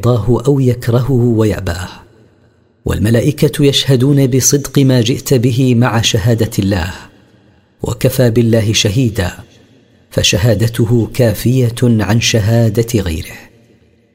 يرضاه أو يكرهه ويأباه. والملائكة يشهدون بصدق ما جئت به مع شهادة الله، وكفى بالله شهيدا، فشهادته كافية عن شهادة غيره.